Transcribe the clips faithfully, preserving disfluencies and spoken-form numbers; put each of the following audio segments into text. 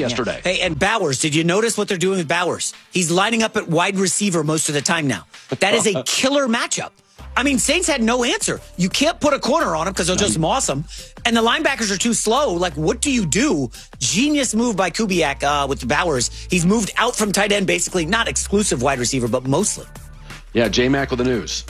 yesterday. Yeah. Hey, and Bowers, did you notice what they're doing with Bowers? He's lining up at wide receiver most of the time now. That is a killer matchup. I mean, Saints had no answer. You can't put a corner on him because they'll just moss him. And the linebackers are too slow. Like, what do you do? Genius move by Kubiak uh, with the Bowers. He's moved out from tight end, basically, not exclusive wide receiver, but mostly. Yeah, J-Mac with the news.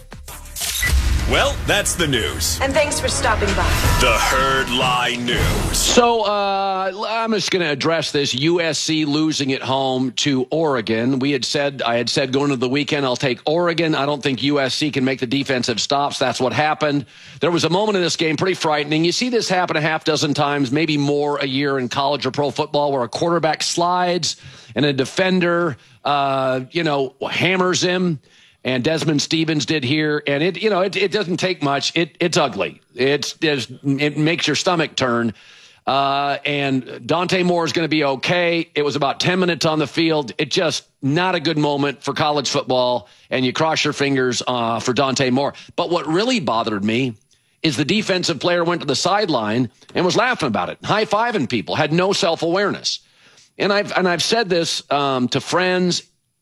Well, that's the news. And thanks for stopping by. The Herd Lie News. So uh, I'm just going to address this. U S C losing at home to Oregon. We had said, I had said going into the weekend, I'll take Oregon. I don't think U S C can make the defensive stops. That's what happened. There was a moment in this game, pretty frightening. You see this happen a half dozen times, maybe more a year in college or pro football, where a quarterback slides and a defender, uh, you know, hammers him. And Desmond Stevens did here, and it, you know, it, it doesn't take much. It, it's ugly. It's, it's it makes your stomach turn. Uh, and Dante Moore is going to be okay. It was about ten minutes on the field. It just not a good moment for college football, and you cross your fingers uh, for Dante Moore. But what really bothered me is the defensive player went to the sideline and was laughing about it, high-fiving people, had no self-awareness. And I've and I've said this um, to friends.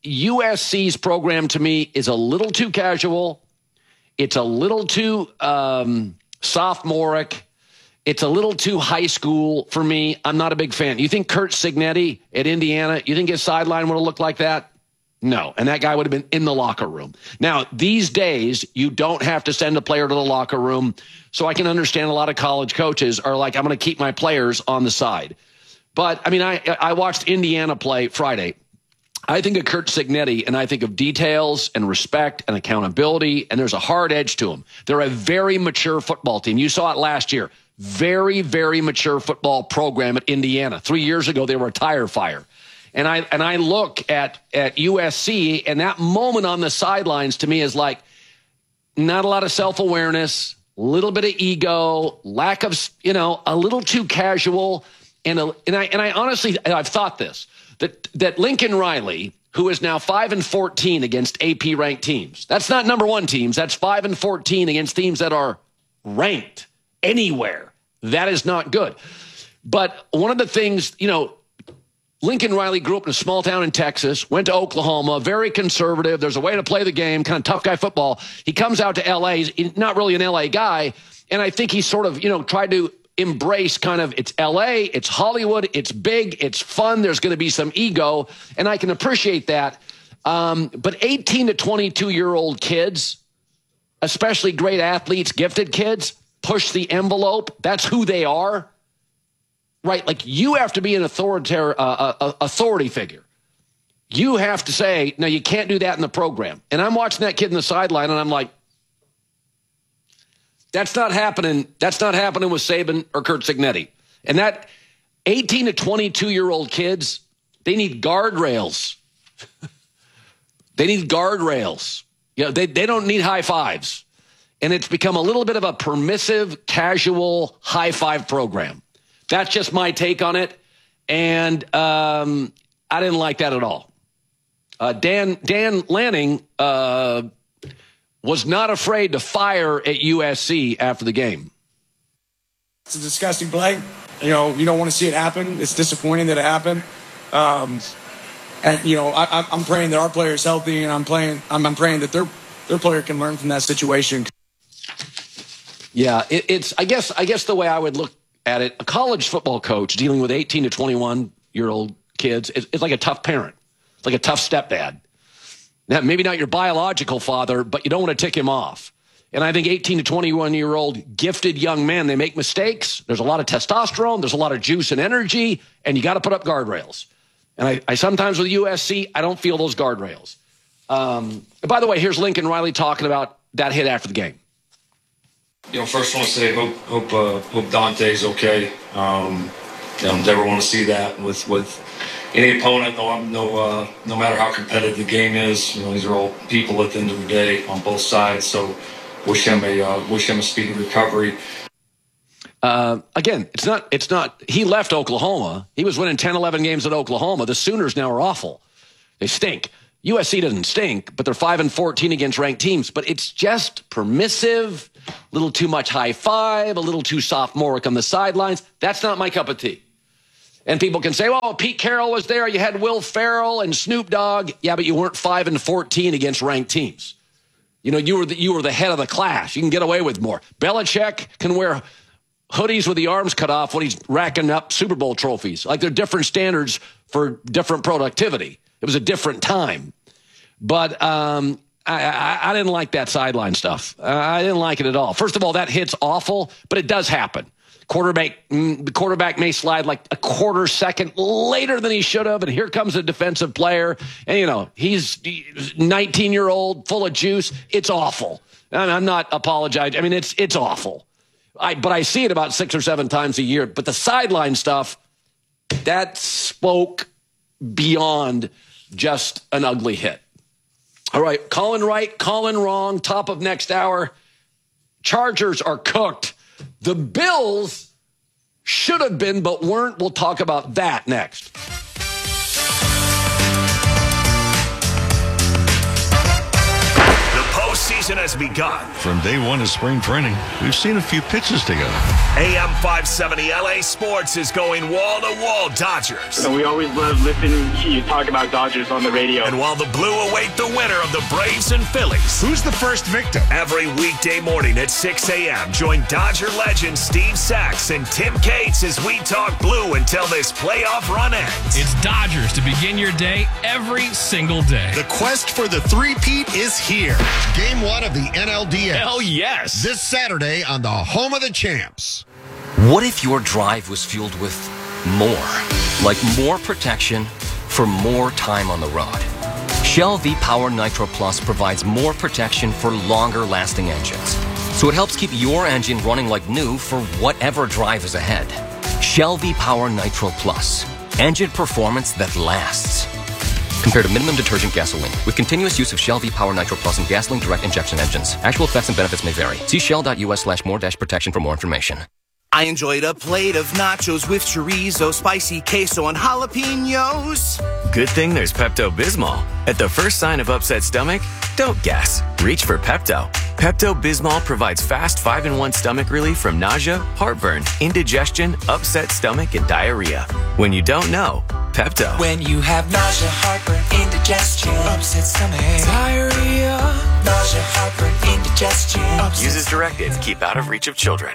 U S C's program to me is a little too casual. It's a little too um, sophomoric. It's a little too high school for me. I'm not a big fan. You think Curt Cignetti at Indiana, you think his sideline would have looked like that? No. And that guy would have been in the locker room. Now, these days, you don't have to send a player to the locker room. So I can understand a lot of college coaches are like, I'm going to keep my players on the side. But, I mean, I, I watched Indiana play Friday. I think of Curt Cignetti, and I think of details and respect and accountability, and there's a hard edge to them. They're a very mature football team. You saw it last year. Very, very mature football program at Indiana. Three years ago, they were a tire fire. And I and I look at, at U S C, and that moment on the sidelines to me is like not a lot of self-awareness, a little bit of ego, lack of, you know, a little too casual. And, a, and, I, and I honestly, I've thought this. That, that Lincoln Riley, who is now five and fourteen against A P ranked teams, that's not number one teams. That's five and fourteen against teams that are ranked anywhere. That is not good. But one of the things, you know, Lincoln Riley grew up in a small town in Texas, went to Oklahoma, very conservative. There's a way to play the game, kind of tough guy football. He comes out to L A. He's not really an L A guy. And I think he sort of, you know, tried to embrace kind of it's L A, it's Hollywood, it's big, it's fun. There's going to be some ego, and I can appreciate that. Um, but eighteen to twenty-two year old kids, especially great athletes, gifted kids, push the envelope. That's who they are, right? Like you have to be an authoritarian uh, uh, authority figure. You have to say, no, you can't do that in the program. And I'm watching that kid in the sideline, and I'm like, That's not happening. That's not happening with Saban or Curt Cignetti. And that eighteen to twenty-two year old kids, they need guardrails. They need guardrails. You know, they, they don't need high fives. And it's become a little bit of a permissive, casual high five program. That's just my take on it. And um, I didn't like that at all. Uh, Dan, Dan Lanning, uh, was not afraid to fire at U S C after the game. It's a disgusting play. You know, you don't want to see it happen. It's disappointing that it happened. Um, and, you know, I, I'm praying that our player is healthy, and I'm, playing, I'm, I'm praying that their their player can learn from that situation. Yeah, it, it's, I guess, I guess the way I would look at it, a college football coach dealing with eighteen to twenty-one-year-old kids is, is like a tough parent. It's like a tough stepdad. Now, maybe not your biological father, but you don't want to tick him off. And I think eighteen to twenty-one-year-old gifted young men, they make mistakes. There's a lot of testosterone. There's a lot of juice and energy, and you got to put up guardrails. And I, I sometimes with U S C, I don't feel those guardrails. Um, and by the way, here's Lincoln Riley talking about that hit after the game. You know, first I want to say hope hope uh, hope Dante's okay. Um, you know, never want to see that with with any opponent. No, no, uh, no matter how competitive the game is. You know, these are all people at the end of the day on both sides. So, wish him a uh, wish him a speedy recovery. Uh, again, it's not it's not. He left Oklahoma. He was winning ten, eleven games at Oklahoma. The Sooners now are awful. They stink. U S C doesn't stink, but they're five and fourteen against ranked teams. But it's just permissive, a little too much high five, a little too sophomoric on the sidelines. That's not my cup of tea. And people can say, well, Pete Carroll was there. You had Will Ferrell and Snoop Dogg. Yeah, but you weren't five and fourteen against ranked teams. You know, you were the, you were the head of the class. You can get away with more. Belichick can wear hoodies with the arms cut off when he's racking up Super Bowl trophies. Like, they're different standards for different productivity. It was a different time. But um, I, I, I didn't like that sideline stuff. Uh, I didn't like it at all. First of all, that hit's awful, but it does happen. Quarterback, the quarterback may slide like a quarter second later than he should have, and here comes a defensive player, and, you know, he's nineteen-year-old, full of juice. It's awful. And I'm not apologizing. I mean, it's it's awful. I, but I see it about six or seven times a year. But the sideline stuff, that spoke beyond just an ugly hit. All right, calling right, calling wrong, top of next hour. Chargers are cooked. The Bills should have been, but weren't. We'll talk about that next. Postseason has begun. From day one of spring training, we've seen a few pitches together. A M five seventy L A Sports is going wall-to-wall Dodgers. So we always love listening to you talk about Dodgers on the radio. And while the Blue await the winner of the Braves and Phillies. Who's the first victim? Every weekday morning at six a.m., join Dodger legend Steve Sachs and Tim Cates as we talk Blue until this playoff run ends. It's Dodgers to begin your day every single day. The quest for the three-peat is here. Game one of the N L D S. Hell yes. This Saturday on the home of the champs. What if your drive was fueled with more? Like more protection for more time on the road. Shell V-Power Nitro Plus provides more protection for longer-lasting engines. So it helps keep your engine running like new for whatever drive is ahead. Shell V-Power Nitro Plus. Engine performance that lasts. Compared to minimum detergent gasoline. With continuous use of Shell V-Power Nitro Plus and gasoline direct injection engines. Actual effects and benefits may vary. See shell.us slash more dash protection for more information. I enjoyed a plate of nachos with chorizo, spicy queso, and jalapenos. Good thing there's Pepto-Bismol. At the first sign of upset stomach, don't guess. Reach for Pepto. Pepto-Bismol provides fast five in one stomach relief from nausea, heartburn, indigestion, upset stomach, and diarrhea. When you don't know, Pepto. When you have nausea, heartburn, indigestion, upset stomach, diarrhea, nausea, heartburn, indigestion. Use as directed. Keep out of reach of children.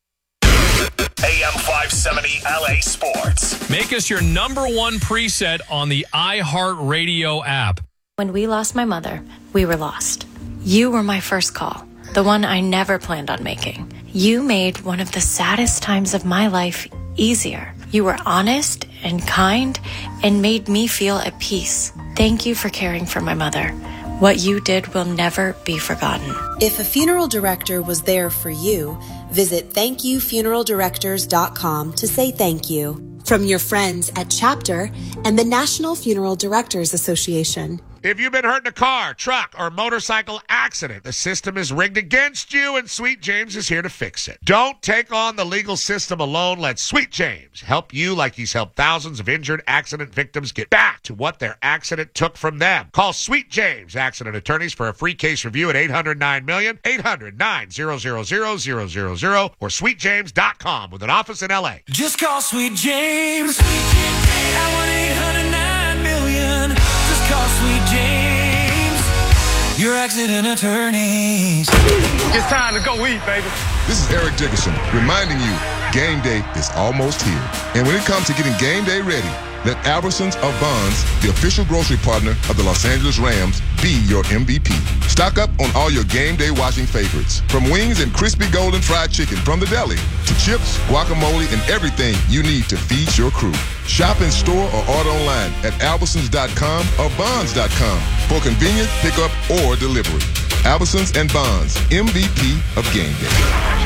A M five seventy L A Sports. Make us your number one preset on the iHeartRadio app. When we lost my mother, we were lost. You were my first call, the one I never planned on making. You made one of the saddest times of my life easier. You were honest and kind and made me feel at peace. Thank you for caring for my mother. What you did will never be forgotten. If a funeral director was there for you, visit thank you funeral directors dot com to say thank you. From your friends at Chapter and the National Funeral Directors Association. If you've been hurt in a car, truck, or motorcycle accident, the system is rigged against you, and Sweet James is here to fix it. Don't take on the legal system alone. Let Sweet James help you like he's helped thousands of injured accident victims get back to what their accident took from them. Call Sweet James Accident Attorneys for a free case review at eight hundred nine million, eight hundred nine hundred zero or sweet james dot com with an office in L A. Just call Sweet James. Sweet James. At one eight hundred nine million. Just call Sweet James. Your accident attorneys. It's time to go eat, baby. This is Eric Dickerson reminding you game day is almost here. And when it comes to getting game day ready, let Albertsons of Bonds, the official grocery partner of the Los Angeles Rams, be your M V P. Stock up on all your game day watching favorites. From wings and crispy golden fried chicken from the deli to chips, guacamole, and everything you need to feed your crew. Shop in store or order online at albertsons dot com or bonds dot com for convenient pickup or delivery. Albertsons and Bonds, M V P of game day.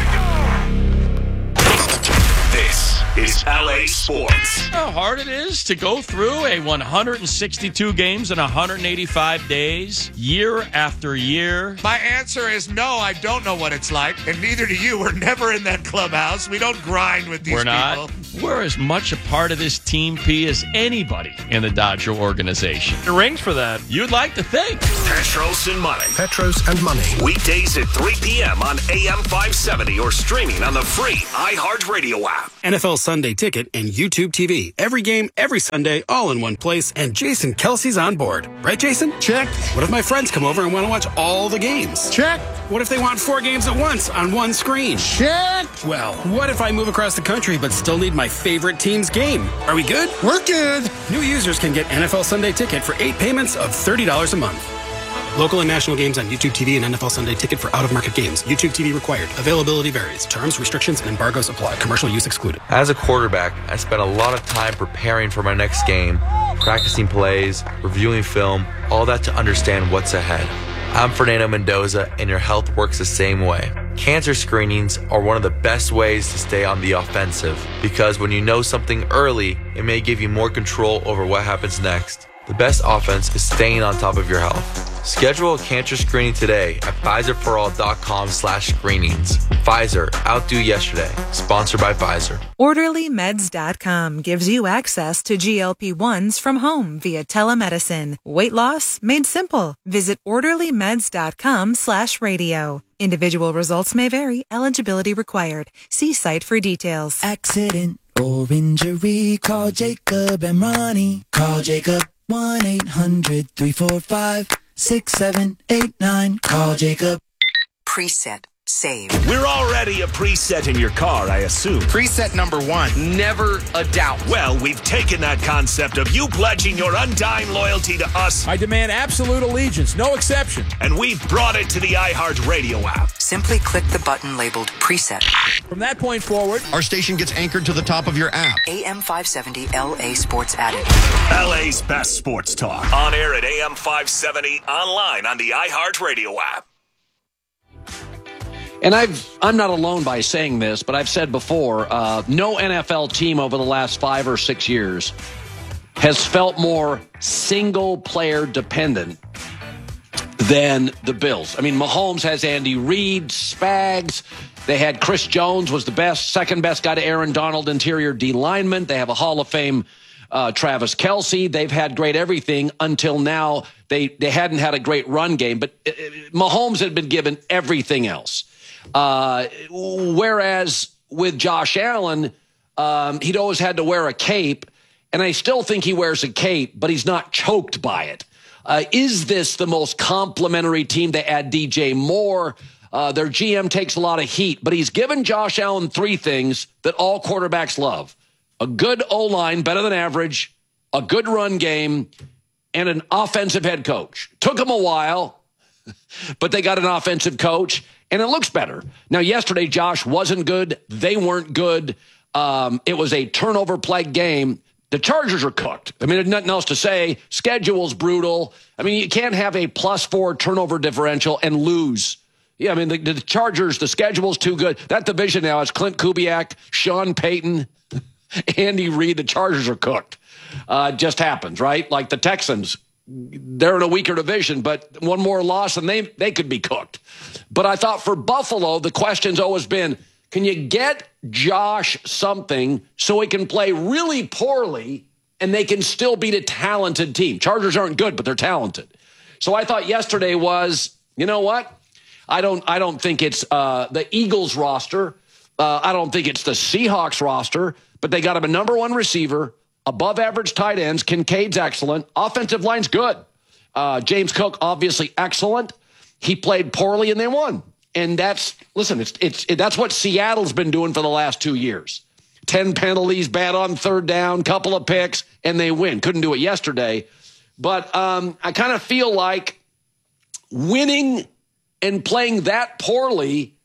This is L A Sports. How hard it is to go through a one hundred sixty-two games in one hundred eighty-five days, year after year. My answer is no, I don't know what it's like, and neither do you. We're never in that clubhouse. We don't grind with these We're not. people. We're as much a part of this Team P as anybody in the Dodger organization. The rings for that, you'd like to think. Petros and Money. Petros and Money. Weekdays at three p.m. on A M five seventy or streaming on the free iHeartRadio app. N F L Sunday Ticket and YouTube T V. Every game, every Sunday, all in one place, and Jason Kelsey's on board. Right, Jason? Check. What if my friends come over and want to watch all the games? Check. What if they want four games at once on one screen? Check. Well, what if I move across the country but still need my favorite team's game? Are we good? We're good. New users can get N F L Sunday Ticket for eight payments of thirty dollars a month. Local and national games on YouTube T V and N F L Sunday Ticket for out-of-market games. YouTube T V required. Availability varies. Terms, restrictions, and embargoes apply. Commercial use excluded. As a quarterback, I spent a lot of time preparing for my next game, practicing plays, reviewing film, all that to understand what's ahead. I'm Fernando Mendoza, and your health works the same way. Cancer screenings are one of the best ways to stay on the offensive, because when you know something early, it may give you more control over what happens next. The best offense is staying on top of your health. Schedule a cancer screening today at Pfizerforall.com slash screenings. Pfizer, outdo yesterday. Sponsored by Pfizer. Orderly Meds dot com gives you access to G L P ones from home via telemedicine. Weight loss made simple. Visit Orderly Meds dot com slash radio. Individual results may vary. Eligibility required. See site for details. Accident or injury, call Jacob and Ronnie. Call Jacob one eight hundred three four five six seven eight nine. Call Jacob. Preset. Save. We're already a preset in your car, I assume. Preset number one. Never a doubt. Well, we've taken that concept of you pledging your undying loyalty to us. I demand absolute allegiance, no exception. And we've brought it to the iHeartRadio app. Simply click the button labeled Preset. From that point forward, our station gets anchored to the top of your app. A M five seventy L A Sports added. L A's best sports talk. On air at A M five seventy, online on the iHeartRadio app. And I've, I'm not alone by saying this, but I've said before, uh, no N F L team over the last five or six years has felt more single-player dependent than the Bills. I mean, Mahomes has Andy Reid, Spags. They had Chris Jones was the best, second best guy to Aaron Donald, interior D lineman. They have a Hall of Fame uh, Travis Kelce. They've had great everything until now. They, they hadn't had a great run game, but uh, Mahomes had been given everything else. Uh, whereas with Josh Allen, um, he'd always had to wear a cape, and I still think he wears a cape, but he's not choked by it. Uh, is this the most complimentary team? They add D J Moore. Uh, their G M takes a lot of heat, but he's given Josh Allen three things that all quarterbacks love. A good O-line, better than average, a good run game, and an offensive head coach. Took him a while, but they got an offensive coach. And it looks better. Now, yesterday, Josh wasn't good. They weren't good. Um, it was a turnover-plagued game. The Chargers are cooked. I mean, there's nothing else to say. Schedule's brutal. I mean, you can't have a plus four turnover differential and lose. Yeah, I mean, the, the Chargers, the schedule's too good. That division now is Clint Kubiak, Sean Payton, Andy Reid. The Chargers are cooked. Uh, it just happens, right? Like the Texans. They're in a weaker division, but one more loss and they they could be cooked. But I thought for Buffalo, the question's always been, can you get Josh something so he can play really poorly and they can still beat a talented team? Chargers aren't good, but they're talented. So I thought yesterday was, you know what? I don't I don't think it's uh, the Eagles roster. Uh, I don't think it's the Seahawks roster, but they got him a number one receiver, above average tight ends. Kincaid's excellent. Offensive line's good. Uh, James Cook, obviously excellent. He played poorly and they won. And that's, listen, it's, it's, it, that's what Seattle's been doing for the last two years. ten penalties, bad on third down, couple of picks, and they win. Couldn't do it yesterday. But um, I kind of feel like winning and playing that poorly,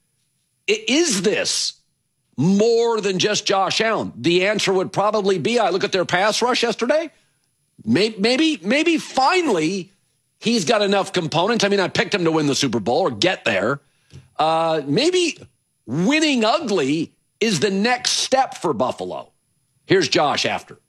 is this more than just Josh Allen? The answer would probably be, I look at their pass rush yesterday, maybe, maybe, maybe finally he's got enough components. I mean, I picked him to win the Super Bowl or get there. Uh, maybe winning ugly is the next step for Buffalo. Here's Josh after.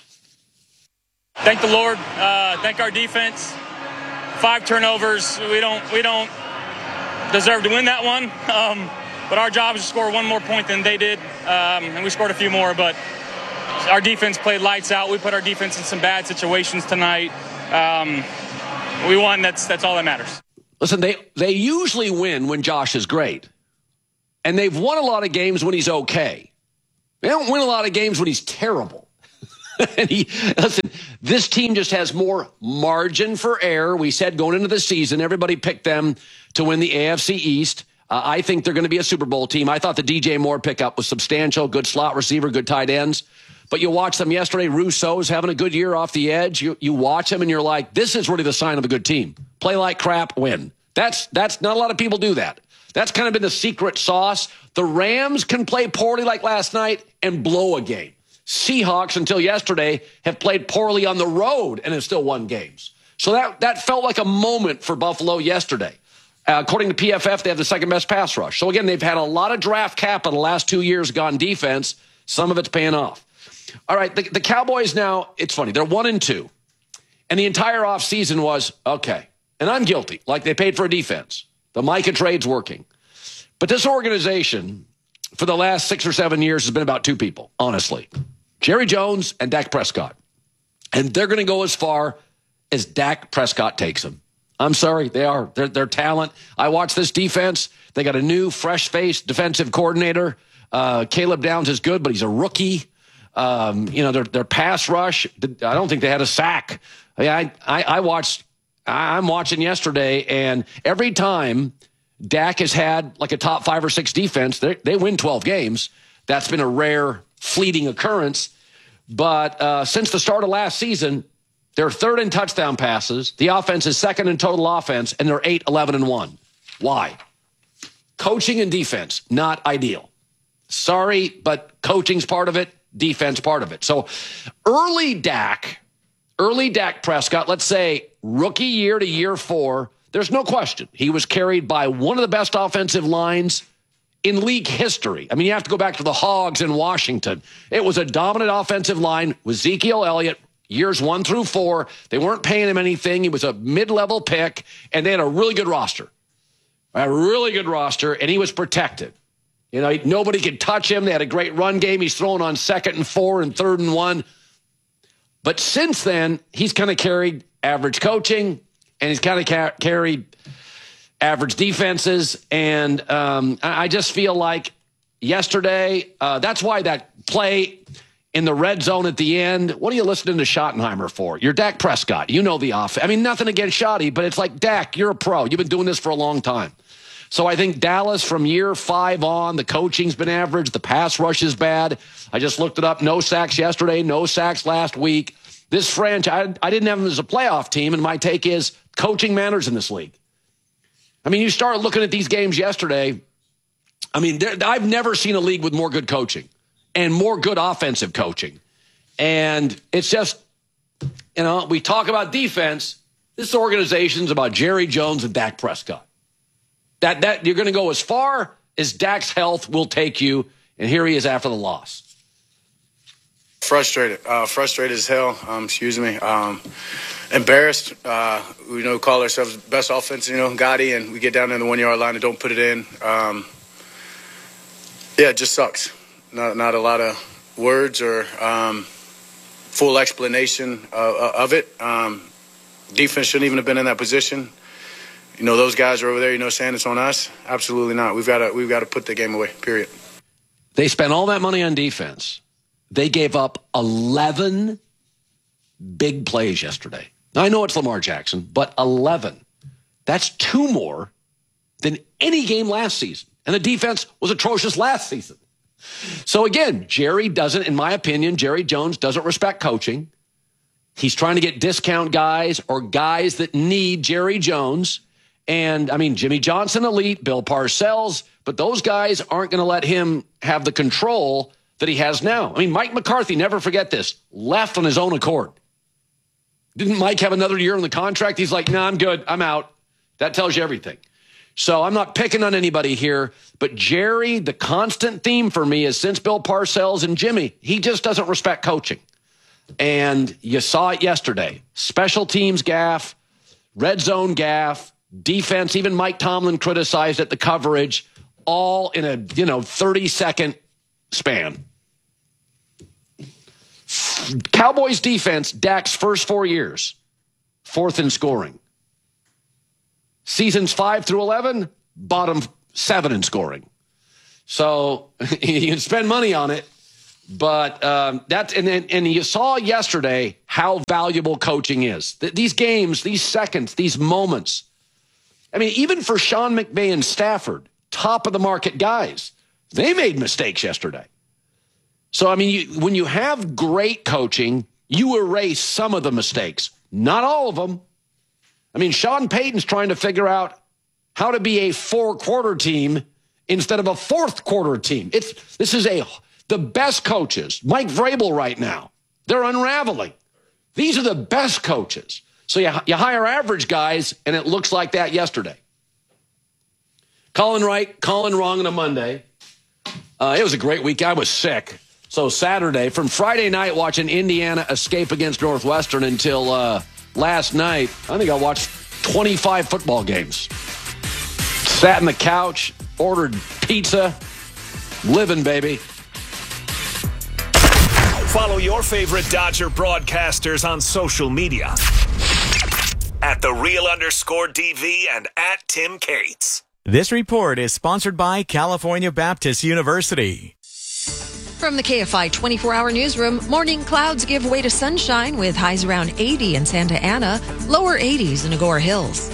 Thank the Lord. Uh, thank our defense. Five turnovers. We don't we don't deserve to win that one. Um, but our job is to score one more point than they did, um, and we scored a few more. But our defense played lights out. We put our defense in some bad situations tonight. Um, we won. That's that's all that matters. Listen, they they usually win when Josh is great, and they've won a lot of games when he's okay. They don't win a lot of games when he's terrible. And he, listen, this team just has more margin for error. We said going into the season, everybody picked them to win the A F C East. Uh, I think they're going to be a Super Bowl team. I thought the D J Moore pickup was substantial, good slot receiver, good tight ends. But you watch them yesterday, Rousseau's having a good year off the edge. You you watch him and you're like, this is really the sign of a good team. Play like crap, win. That's that's not a lot of people do that. That's kind of been the secret sauce. The Rams can play poorly like last night and blow a game. Seahawks, until yesterday, have played poorly on the road and have still won games. So that, that felt like a moment for Buffalo yesterday. Uh, according to P F F, they have the second best pass rush. So again, they've had a lot of draft capital the last two years gone defense. Some of it's paying off. All right, the, the Cowboys now, it's funny. They're one and two. And the entire offseason was, okay, and I'm guilty. Like they paid for a defense. The Micah trade's working. But this organization, for the last six or seven years, has been about two people, honestly. Jerry Jones and Dak Prescott. And they're going to go as far as Dak Prescott takes them. I'm sorry, they are. They're, they're talent. I watch this defense. They got a new, fresh-faced defensive coordinator. Uh, Caleb Downs is good, but he's a rookie. Um, you know, their, their pass rush, I don't think they had a sack. I, mean, I, I, I watched, I'm watching yesterday, and every time Dak has had like a top five or six defense, they, they win twelve games. That's been a rare, fleeting occurrence. But uh, since the start of last season, they're third in touchdown passes. The offense is second in total offense, and they're eight, eleven, and one. Why? Coaching and defense, not ideal. Sorry, but coaching's part of it, defense part of it. So early Dak, early Dak Prescott, let's say rookie year to year four, there's no question. He was carried by one of the best offensive lines in league history. I mean, you have to go back to the Hogs in Washington. It was a dominant offensive line with Ezekiel Elliott, years one through four. They weren't paying him anything. He was a mid-level pick, and they had a really good roster. A really good roster, and he was protected. You know, nobody could touch him. They had a great run game. He's throwing on second and four and third and one. But since then, he's kind of carried average coaching, and he's kind of ca- carried average defenses. And um, I just feel like yesterday, uh, that's why that play in the red zone at the end, what are you listening to Schottenheimer for? You're Dak Prescott. You know the offense. I mean, nothing against Schotty, but it's like, Dak, you're a pro. You've been doing this for a long time. So I think Dallas from year five on, the coaching's been average. The pass rush is bad. I just looked it up. No sacks yesterday. No sacks last week. This franchise, I, I didn't have them as a playoff team, and my take is coaching matters in this league. I mean, you start looking at these games yesterday. I mean, I've never seen a league with more good coaching and more good offensive coaching. And it's just, you know, we talk about defense. This organization's about Jerry Jones and Dak Prescott. That that you're going to go as far as Dak's health will take you, and here he is after the loss. Frustrated, uh, frustrated as hell. Um, excuse me. Um, embarrassed. Uh, we know call ourselves best offense, you know, Gotti, and we get down in the one yard line and don't put it in. Um, yeah, it just sucks. Not not a lot of words or um, full explanation uh, of it. Um, defense shouldn't even have been in that position. You know, those guys are over there, you know, saying it's on us. Absolutely not. We've got to we've got to put the game away, period. They spent all that money on defense. They gave up eleven big plays yesterday. Now, I know it's Lamar Jackson, but eleven. That's two more than any game last season. And the defense was atrocious last season. So again, Jerry doesn't, in my opinion, Jerry Jones doesn't respect coaching. He's trying to get discount guys or guys that need Jerry Jones. And, I mean, Jimmy Johnson, elite, Bill Parcells, but those guys aren't going to let him have the control that he has now. I mean, Mike McCarthy, never forget this, left on his own accord. Didn't Mike have another year on the contract? He's like, no, nah, I'm good. I'm out. That tells you everything. So I'm not picking on anybody here, but Jerry, the constant theme for me is since Bill Parcells and Jimmy, he just doesn't respect coaching. And you saw it yesterday. Special teams gaff, red zone gaff, defense, even Mike Tomlin criticized it, the coverage, all in a, you know, thirty-second span. Cowboys defense, Dak's first four years, fourth in scoring. Seasons five through eleven, bottom seven in scoring. So you can spend money on it, But um, that's and then and you saw yesterday how valuable coaching is. Th- these games, these seconds, these moments. I mean, even for Sean McVay and Stafford, top of the market guys, they made mistakes yesterday. So I mean, you, when you have great coaching, you erase some of the mistakes, not all of them. I mean, Sean Payton's trying to figure out how to be a four-quarter team instead of a fourth-quarter team. It's this is a the best coaches. Mike Vrabel right now, they're unraveling. These are the best coaches. So you, you hire average guys, and it looks like that yesterday. Calling right, calling wrong on a Monday. Uh, it was a great week. I was sick. So Saturday, from Friday night watching Indiana escape against Northwestern until uh, last night, I think I watched twenty-five football games. Sat on the couch, ordered pizza, living, baby. Follow your favorite Dodger broadcasters on social media at the real underscore D V and at Tim Cates. This report is sponsored by California Baptist University. From the K F I twenty-four hour newsroom, morning clouds give way to sunshine with highs around eighty in Santa Ana, lower eighties in Agoura Hills.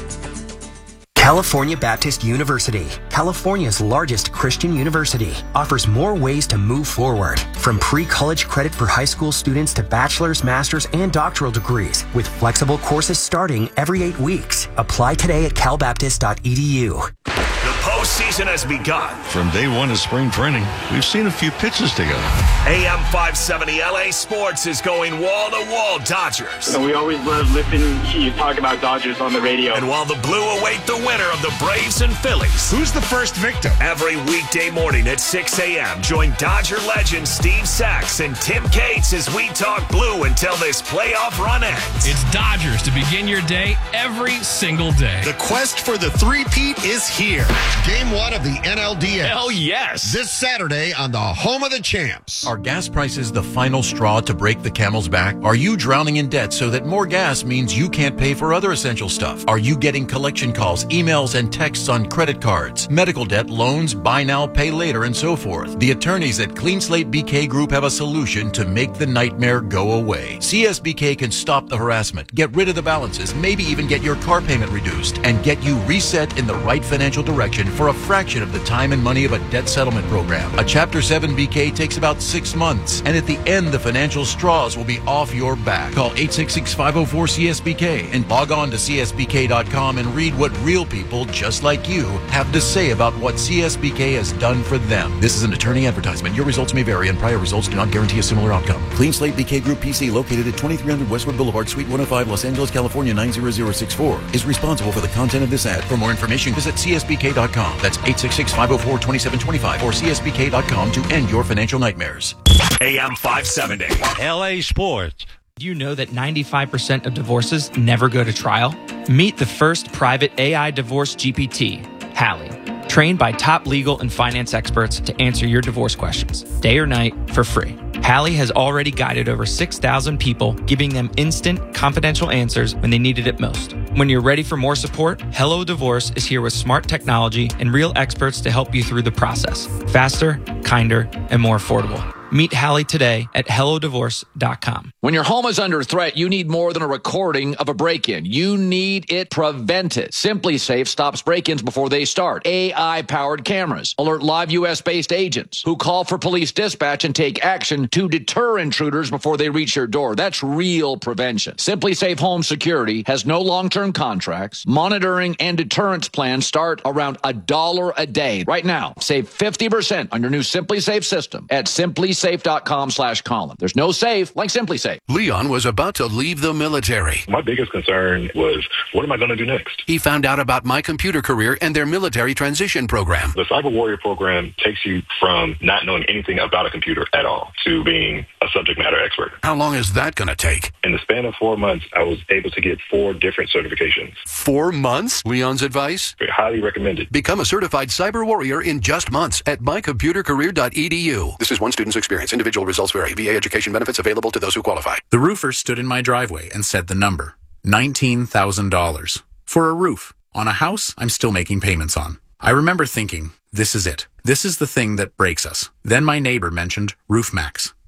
California Baptist University, California's largest Christian university, offers more ways to move forward. From pre-college credit for high school students to bachelor's, master's, and doctoral degrees, with flexible courses starting every eight weeks. Apply today at cal baptist dot e d u. The postseason has begun. From day one of spring training, we've seen a few pitches together. A M five seventy L A Sports is going wall-to-wall Dodgers. And we always love listening to you talk about Dodgers on the radio. And while the Blue await the winner of the Braves and Phillies. Who's the first victim? Every weekday morning at six a.m., join Dodger legend Steve Sachs and Tim Cates as we talk Blue until this playoff run ends. It's Dodgers to begin your day every single day. The quest for the three-peat is here. Game one of the N L D S. Hell yes. This Saturday on the home of the champs. Are gas prices the final straw to break the camel's back? Are you drowning in debt so that more gas means you can't pay for other essential stuff? Are you getting collection calls, emails, and texts on credit cards, medical debt, loans, buy now, pay later, and so forth? The attorneys at Clean Slate B K Group have a solution to make the nightmare go away. C S B K can stop the harassment, get rid of the balances, maybe even get your car payment reduced, and get you reset in the right financial direction for a fraction of the time and money of a debt settlement program. A Chapter seven B K takes about six months, and at the end, the financial straws will be off your back. Call eight six six, five oh four, C S B K and log on to c s b k dot com and read what real people just like you have to say about what C S B K has done for them. This is an attorney advertisement. Your results may vary, and prior results do not guarantee a similar outcome. Clean Slate B K Group P C, located at twenty-three hundred Westwood Boulevard, Suite one oh five, Los Angeles, California nine zero zero six four, is responsible for the content of this ad. For more information, visit c s b k dot com. That's eight six six, five oh four, two seven two five or c s b k dot com to end your financial nightmares. A M five seventy L A Sports. Do you know that ninety-five percent of divorces never go to trial? Meet the first private A I divorce G P T, Hallie, trained by top legal and finance experts to answer your divorce questions, day or night, for free. Hallie has already guided over six thousand people, giving them instant, confidential answers when they needed it most. When you're ready for more support, Hello Divorce is here with smart technology and real experts to help you through the process. Faster, kinder, and more affordable. Meet Hallie today at hello divorce dot com. When your home is under threat, you need more than a recording of a break-in. You need it prevented. SimpliSafe stops break-ins before they start. A I-powered cameras alert live U S-based agents who call for police dispatch and take action to deter intruders before they reach your door. That's real prevention. SimpliSafe Home Security has no long-term contracts. Monitoring and deterrence plans start around a dollar a day. Right now, save fifty percent on your new SimpliSafe system at simply safe dot com slash Colin. There's no safe like SimpliSafe. Leon was about to leave the military. My biggest concern was, what am I going to do next? He found out about My Computer Career and their military transition program. The Cyber Warrior program takes you from not knowing anything about a computer at all to being a subject matter expert. How long is that going to take? In the span of four months, I was able to get four different certifications. Four months? Leon's advice? Highly recommended. Become a certified cyber warrior in just months at my computer career dot e d u. This is one student's experience. Individual results vary. V A education benefits available to those who qualify. The roofer stood in my driveway and said the number. nineteen thousand dollars. For a roof. On a house I'm still making payments on. I remember thinking, this is it. This is the thing that breaks us. Then my neighbor mentioned RoofMax.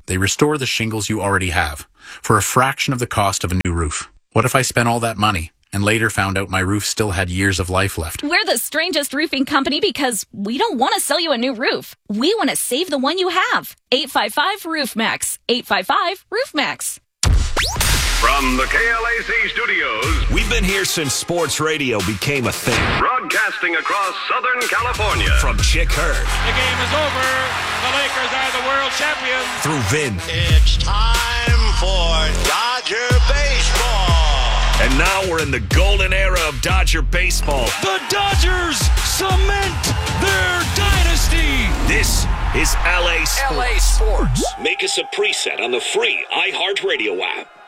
They restore the shingles you already have for a fraction of the cost of a new roof. What if I spent all that money and later found out my roof still had years of life left? We're the strangest roofing company because we don't want to sell you a new roof. We want to save the one you have. eight five five roof max. eight five five roof max. From the K L A C studios, we've been here since sports radio became a thing. Broadcasting across Southern California. From Chick Hearn. The game is over. The Lakers are the world champions. Through Vin. It's time for Dodger baseball. And now we're in the golden era of Dodger baseball. The Dodgers cement their dynasty. This is L A Sports. L A Sports. Make us a preset on the free iHeartRadio app.